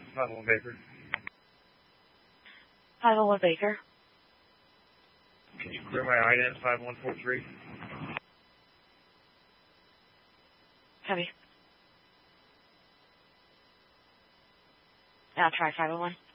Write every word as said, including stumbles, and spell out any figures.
five oh one Baker. five oh one Baker. Can you clear my ident five one four three? Copy. I'll try five oh one.